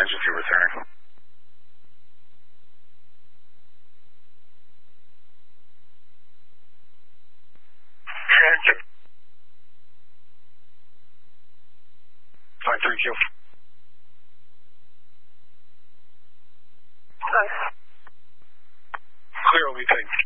engine to return. Engine. 5-3Q. Nice. Clear, we take.